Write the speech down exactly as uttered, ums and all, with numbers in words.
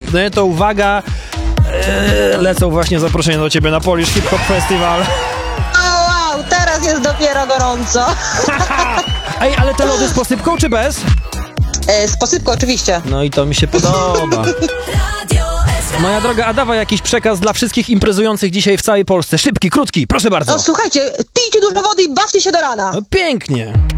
następny, to uwaga, e, lecą właśnie zaproszenia do ciebie na Polish Hip Hop Festival. O wow, teraz jest dopiero gorąco. Ej, ale te lody z posypką czy bez? E, z posypką oczywiście. No i to mi się podoba. Moja droga, a dawaj jakiś przekaz dla wszystkich imprezujących dzisiaj w całej Polsce. Szybki, krótki, proszę bardzo. No słuchajcie, pijcie dużo wody i bawcie się do rana. No, pięknie.